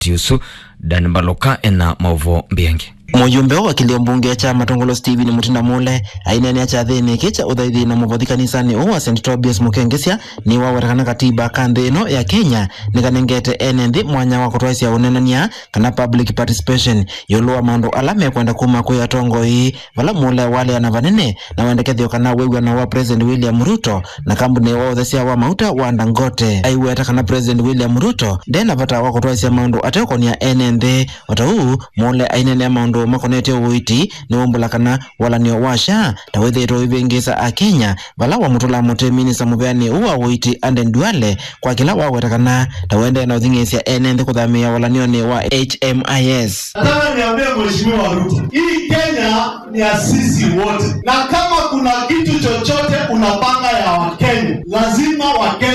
tiusu Dan Baloka ena Mauvo Mbiangi. Mujumbe wa kile mbunge cha Matongolo Steven Mutinda Mule aina ni cha thini kicha udhaithi na muvothi kanisani wa St Tobias Mukengesia ni wawerekana katiba kanthino ya Kenya nikanengete enendi mwanya wa kutwaisia unenania kana public participation yolua maundu alame kwenda kuma kuya tongo hii vala Mule wale anavanene na wendekethio kana wewe na wa President William Ruto na kambuni wa uthesia wa mauta wa Dangote aiweta kana President William Ruto dena vata wa kutwaisia maundu ateko ni ya enendi wata huu Mule ainene maundu makonete uiti ni wombula kana wala ni washa tawethero ibengeza a Kenya vala wa mutula mote minisa mubeani uwa uiti ande Duale kwa kila wa wetakana tawende na uthingesia enende kuthamia wala ni wa HMIS. Nataka niambie Mheshimiwa Ruto, hii Kenya ni ya sisi wote, na kama kuna kitu chochote unapanga ya Wakenya lazima Wakenya